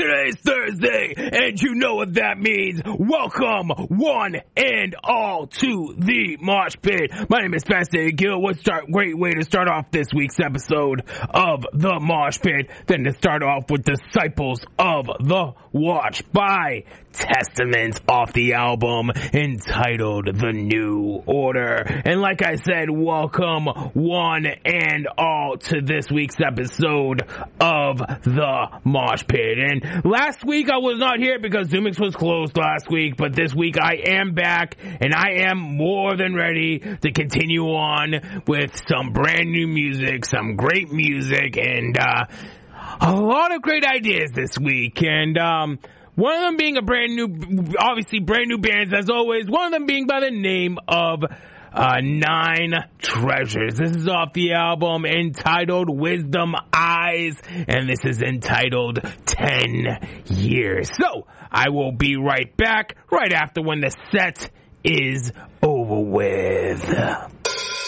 Today's Thursday, and you know what that means. Welcome, one and all, to the Mosh Pit. My name is Fascinated Gil. What great way to start off this week's episode of the Mosh Pit than to start off with Disciples of the Watch by Testaments off the album entitled The New Order. And like I said, welcome one and all to this week's episode of the Mosh Pit. And last week I was not here because Zoomix was closed last week, but this week I am back and I am more than ready to continue on with some brand new music, some great music, and a lot of great ideas this week. And one of them being obviously brand new bands as always. One of them being by the name of Nine Treasures. This is off the album entitled Wisdom Eyes, and this is entitled 10 Years. So, I will be right back, right after when the set is over with.